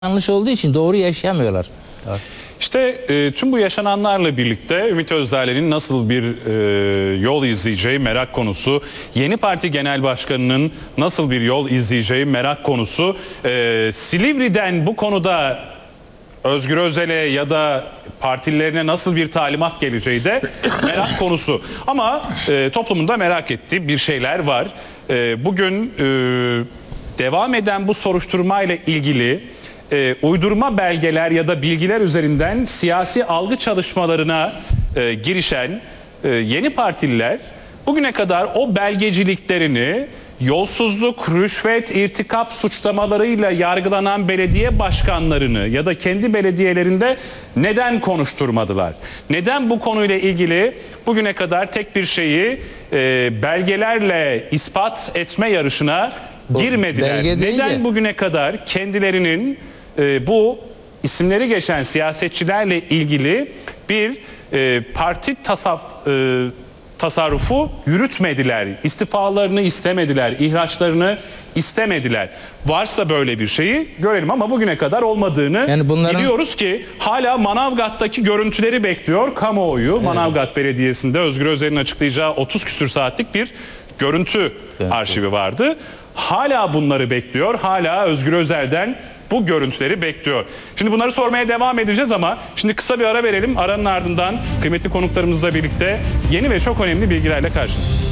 yanlış olduğu için doğru yaşayamıyorlar. İşte tüm bu yaşananlarla birlikte Ümit Özdağ'ın nasıl bir yol izleyeceği merak konusu. Yeni Parti Genel Başkanı'nın nasıl bir yol izleyeceği merak konusu. Silivri'den bu konuda Özgür Özel'e ya da partililerine nasıl bir talimat geleceği de merak konusu. Ama toplumun da merak ettiği bir şeyler var. Bugün devam eden bu soruşturmayla ilgili uydurma belgeler ya da bilgiler üzerinden siyasi algı çalışmalarına girişen yeni partililer bugüne kadar o belgeciliklerini yolsuzluk, rüşvet, irtikap suçlamalarıyla yargılanan belediye başkanlarını ya da kendi belediyelerinde neden konuşturmadılar? Neden bu konuyla ilgili bugüne kadar tek bir şeyi belgelerle ispat etme yarışına girmediler? Neden bugüne kadar kendilerinin bu isimleri geçen siyasetçilerle ilgili bir parti tasarrufu yürütmediler, istifalarını istemediler, ihraçlarını istemediler. Varsa böyle bir şeyi görelim ama bugüne kadar olmadığını yani biliyoruz ki hala Manavgat'taki görüntüleri bekliyor kamuoyu. Evet. Manavgat Belediyesi'nde Özgür Özel'in açıklayacağı 30 küsür saatlik bir görüntü arşivi vardı. Hala bunları bekliyor, hala Özgür Özel'den bu görüntüleri bekliyor. Şimdi bunları sormaya devam edeceğiz ama şimdi kısa bir ara verelim. Aranın ardından kıymetli konuklarımızla birlikte yeni ve çok önemli bilgilerle karşınızdayız.